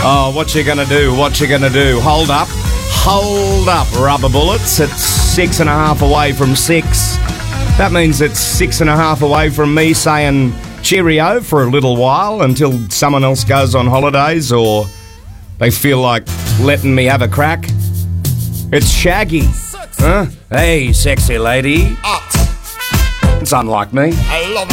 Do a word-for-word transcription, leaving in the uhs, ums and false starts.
Oh, what you gonna do? What you gonna do? Hold up. Hold up, rubber bullets. It's six and a half away from six. That means it's six and a half away from me saying cheerio for a little while until someone else goes on holidays or they feel like letting me have a crack. It's Shaggy. Huh? Hey, sexy lady. It's unlike me. I love